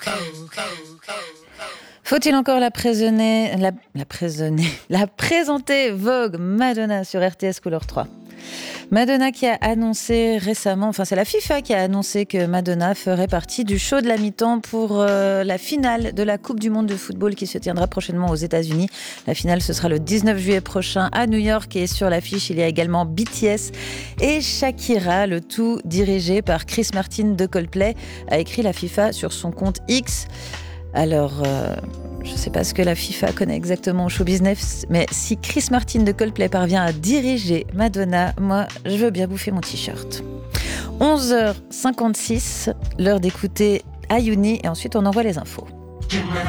Faut-il encore la présenter Vogue Madonna sur RTS Couleur 3. Madonna qui a annoncé récemment, enfin c'est la FIFA qui a annoncé que Madonna ferait partie du show de la mi-temps pour la finale de la Coupe du Monde de football qui se tiendra prochainement aux États-Unis. La finale, ce sera le 19 juillet prochain à New York et sur l'affiche, il y a également BTS et Shakira, le tout dirigé par Chris Martin de Coldplay, a écrit la FIFA sur son compte X. Alors, je ne sais pas ce que la FIFA connaît exactement au show business, mais si Chris Martin de Coldplay parvient à diriger Madonna, moi, je veux bien bouffer mon t-shirt. 11h56, l'heure d'écouter Ayuni, et ensuite on envoie les infos.